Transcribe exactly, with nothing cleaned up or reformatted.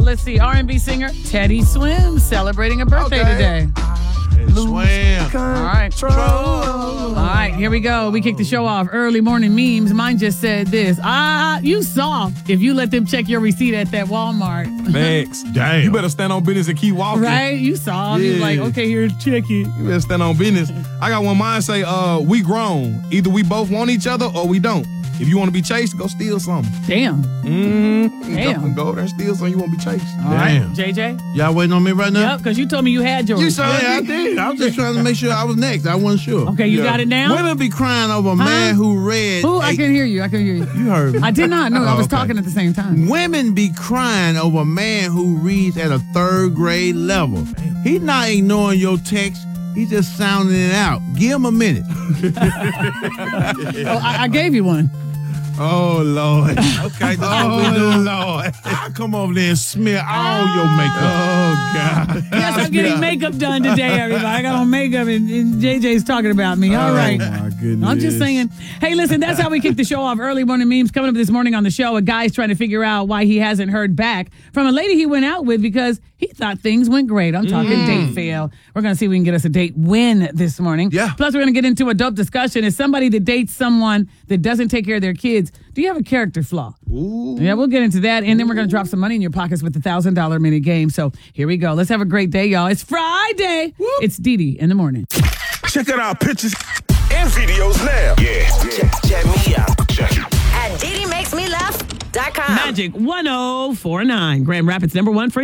let's see. R and B singer Teddy Swims celebrating a birthday Okay. today. Swam. All right. All right, here we go. We kick the show off. Early morning memes. Mine just said this. Ah, you saw if you let them check your receipt at that Walmart. Max. Damn. You better stand on business and keep walking. Right? You saw. He's Yeah. like, okay, here, check it. You better stand on business. I got one mine say, uh, we grown. Either we both want each other or we don't. If you want to be chased, go steal something. Damn. Mm-hmm. Damn. Go over there and steal something, you won't be chased. All right, Damn. J J? Y'all waiting on me right now? Yep, because you told me you had yours. You saw Yeah, I did. I was just trying to make sure I was next. I wasn't sure. Okay, you Yeah. got it now? Women be crying over a man who read. Who? I a- can hear you. I can hear you. You heard me. I did not know. I Oh, was okay. talking at the same time. Women be crying over a man who reads at a third grade level. He's not ignoring your text. He's just sounding it out. Give him a minute. Oh, I, I gave you one. Oh, Lord. Okay, that's Oh, what we doing. Lord. I come over there and smear all your makeup. Oh, God. Yes, I'm getting makeup done today, everybody. I got on makeup and, and J J's talking about me. All right. Oh, my goodness. I'm just saying. Hey, listen, that's how we kick the show off. Early morning memes coming up this morning on the show. A guy's trying to figure out why he hasn't heard back from a lady he went out with because he thought things went great. I'm talking Mm. date fail. We're going to see if we can get us a date win this morning. Yeah. Plus, we're going to get into a dope discussion. Is somebody that dates someone that doesn't take care of their kids, do you have a character flaw? Ooh. Yeah, we'll get into that. And then we're going to drop some money in your pockets with the one thousand dollars mini game. So here we go. Let's have a great day, y'all. It's Friday. It's Dee Dee in the morning. Check out our pictures and videos now. Yeah. Check, check me out. Check it. At Dee Dee Makes Me Laugh dot com. Magic one oh four nine. Grand Rapids number one for